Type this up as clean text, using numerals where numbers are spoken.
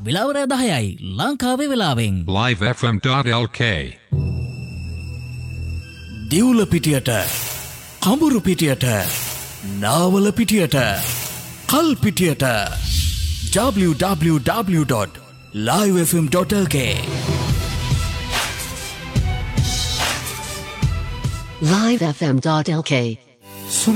වෙලාව රෑ 10යි ලංකාවේ වෙලාවෙන්. livefm.lk දිවුල පිටියට, කඹුරු පිටියට, නාවල පිටියට, කල් පිටියට www.livefm.lk livefm.lk